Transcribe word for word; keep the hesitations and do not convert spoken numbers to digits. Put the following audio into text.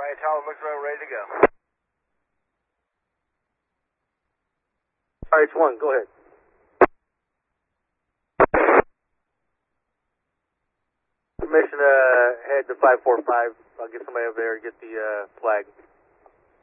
Alright, Tower Mix Road, ready to go. R H one, go ahead. Permission to head to five four five. I'll get somebody over there and get the uh, flag.